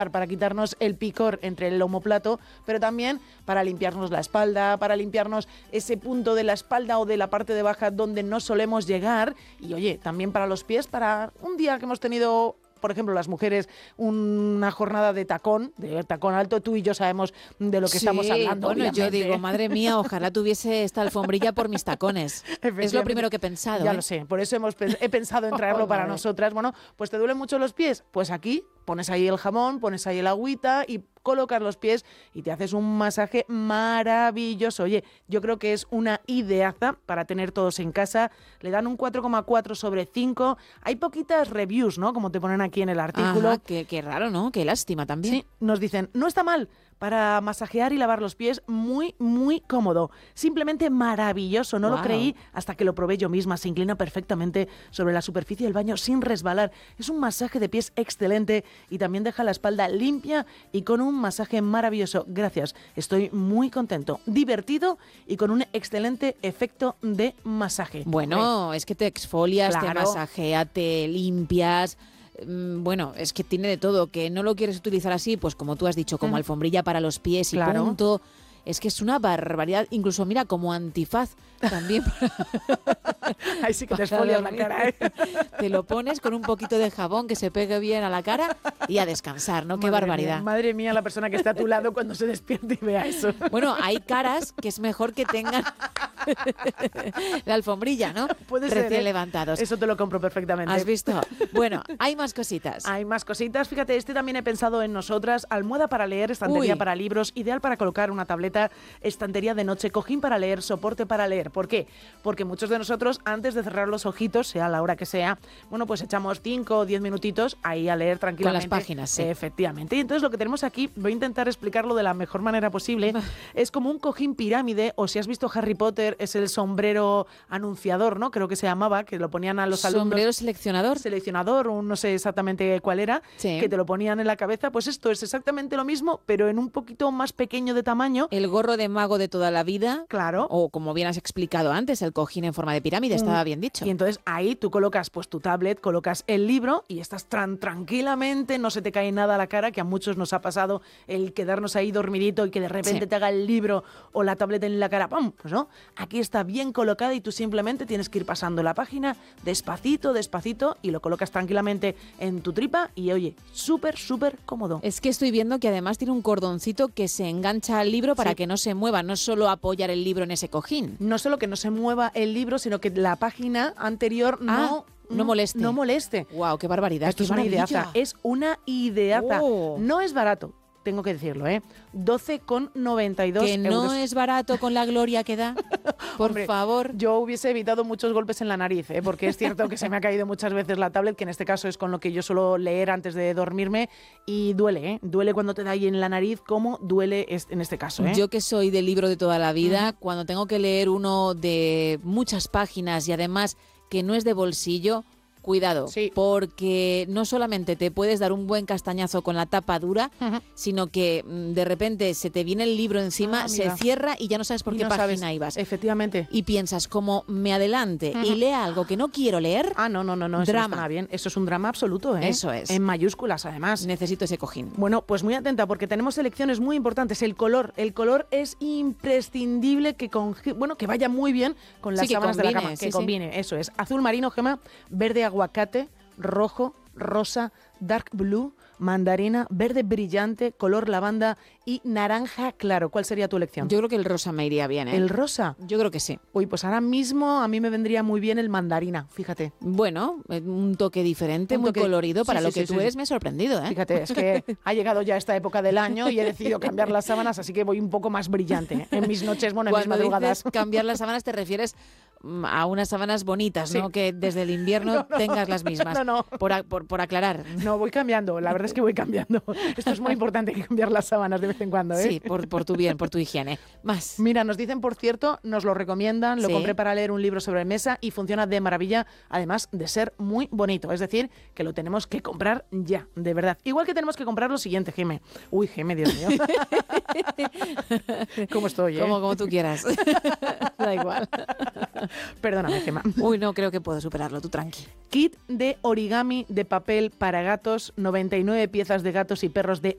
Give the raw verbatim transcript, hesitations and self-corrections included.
para quitarnos el picor entre el omoplato, pero también para limpiarnos la espalda, para limpiarnos ese punto de la espalda o de la parte de baja donde no solemos llegar. Y oye, también para los pies, para un día que hemos tenido, por ejemplo, las mujeres, una jornada de tacón, de tacón alto. Tú y yo sabemos de lo que sí, estamos hablando. Bueno, obviamente. Yo digo, madre mía, ojalá tuviese esta alfombrilla por mis tacones. Es lo primero que he pensado. Ya ¿eh? lo sé, por eso hemos he pensado en traerlo para nosotras. Bueno, pues ¿te duelen mucho los pies? Pues aquí pones ahí el jamón, pones ahí el agüita y colocas los pies y te haces un masaje maravilloso. Oye, yo creo que es una ideaza para tener todos en casa. Le dan un cuatro coma cuatro sobre cinco. Hay poquitas reviews, ¿no? Como te ponen aquí en el artículo. Ajá, qué, qué raro, ¿no? Qué lástima también. Sí, nos dicen, no está mal. Para masajear y lavar los pies, muy, muy cómodo. Simplemente maravilloso. No wow. lo creí hasta que lo probé yo misma. Se inclina perfectamente sobre la superficie del baño sin resbalar. Es un masaje de pies excelente y también deja la espalda limpia y con un masaje maravilloso. Gracias. Estoy muy contento, divertido y con un excelente efecto de masaje. Bueno, Hombre. es que te exfolias, Claro. te masajeas, te limpias. Bueno, es que tiene de todo. Que no lo quieres utilizar así, pues como tú has dicho, como mm. alfombrilla para los pies y claro. punto. Es que es una barbaridad. Incluso, mira, como antifaz también. Ahí sí que te exfolias la cara, ¿eh? Te lo pones con un poquito de jabón que se pegue bien a la cara y a descansar, ¿no? Qué madre barbaridad. Mía, madre mía, la persona que está a tu lado cuando se despierte y vea eso. Bueno, hay caras que es mejor que tengan la alfombrilla, ¿no? Puede Recién ser, ¿eh? levantados. Eso te lo compro perfectamente. ¿Has visto? Bueno, hay más cositas. Hay más cositas. Fíjate, este también he pensado en nosotras. Almohada para leer, estantería Uy. para libros, ideal para colocar una tableta, estantería de noche, cojín para leer, soporte para leer. ¿Por qué? Porque muchos de nosotros, antes de cerrar los ojitos, sea la hora que sea, bueno, pues echamos cinco o diez minutitos ahí a leer tranquilamente. Con las páginas, sí. Efectivamente. Y entonces lo que tenemos aquí, voy a intentar explicarlo de la mejor manera posible, es como un cojín pirámide, o si has visto Harry Potter, es el sombrero anunciador, ¿no? Creo que se llamaba, que lo ponían a los alumnos. ¿Sombrero seleccionador? Seleccionador, o no sé exactamente cuál era, sí. que te lo ponían en la cabeza. Pues esto es exactamente lo mismo, pero en un poquito más pequeño de tamaño. El gorro de mago de toda la vida. Claro. O como bien has explicado antes, el cojín en forma de pirámide, mm. estaba bien dicho. Y entonces ahí tú colocas pues tu tablet, colocas el libro y estás tan tranquilamente, no se te cae nada a la cara, que a muchos nos ha pasado el quedarnos ahí dormidito y que de repente sí. te haga el libro o la tablet en la cara, ¡pum! Pues no, aquí está bien colocada y tú simplemente tienes que ir pasando la página despacito, despacito y lo colocas tranquilamente en tu tripa y oye, súper, súper cómodo. Es que estoy viendo que además tiene un cordoncito que se engancha al libro para sí. que no se mueva, no solo apoyar el libro en ese cojín. No solo que no se mueva el libro, sino que la página anterior ah, no... No moleste. No moleste. Wow, qué barbaridad. Esto qué es una ideaza. Es una ideaza. Oh. No es barato, tengo que decirlo, ¿eh? doce con noventa y dos euros. Que no euros. Es barato con la gloria que da. Por Hombre, favor. Yo hubiese evitado muchos golpes en la nariz, ¿eh? Porque es cierto que se me ha caído muchas veces la tablet, que en este caso es con lo que yo suelo leer antes de dormirme, y duele, ¿eh? Duele cuando te da ahí en la nariz, como duele en este caso, ¿eh? Yo que soy de libro de toda la vida, mm. cuando tengo que leer uno de muchas páginas y además que no es de bolsillo, cuidado, sí. porque no solamente te puedes dar un buen castañazo con la tapa dura, uh-huh. sino que de repente se te viene el libro encima, ah, se cierra y ya no sabes por y qué no página sabes. ibas. Efectivamente. Y piensas, como me adelante uh-huh. y lea algo que no quiero leer. Ah, no, no, no, no, eso drama. No está bien. Eso es un drama absoluto, ¿eh? Eso es. En mayúsculas, además. Necesito ese cojín. Bueno, pues muy atenta, porque tenemos selecciones muy importantes. El color, el color es imprescindible que con, bueno, que vaya muy bien con las sí, sábanas combine, de la cama. Sí, que sí. combine, eso es. Azul marino, Gema, verde aguacate, rojo, rosa, dark blue, mandarina, verde brillante, color lavanda y naranja claro. ¿Cuál sería tu elección? Yo creo que el rosa me iría bien, ¿eh? ¿El rosa? Yo creo que sí. Uy, pues ahora mismo a mí me vendría muy bien el mandarina, fíjate. Bueno, un toque diferente, un muy toque... colorido. Para sí, lo sí, que sí, tú sí, eres sí. me he sorprendido, ¿eh? Fíjate, es que ha llegado ya esta época del año y he decidido cambiar las sábanas, así que voy un poco más brillante, ¿eh? En mis noches, bueno, en Cuando mis madrugadas. Dices cambiar las sábanas te refieres a unas sábanas bonitas, sí. ¿no? Que desde el invierno no, no, tengas las mismas. No, no. Por, a, por, por aclarar. No, voy cambiando. La verdad es que voy cambiando. Esto es muy importante, cambiar las sábanas de vez en cuando, ¿eh? Sí, por, por tu bien, por tu higiene. Más. Mira, nos dicen, por cierto, nos lo recomiendan, lo sí. compré para leer un libro sobre mesa y funciona de maravilla, además de ser muy bonito. Es decir, que lo tenemos que comprar ya, de verdad. Igual que tenemos que comprar lo siguiente, Geme. Uy, Geme, Dios mío. ¿Cómo estoy, eh? Como, como tú quieras. Da igual. Perdóname, Gema. Uy, no creo que puedo superarlo, tú tranqui. Kit de origami de papel para gatos, noventa y nueve piezas de gatos y perros de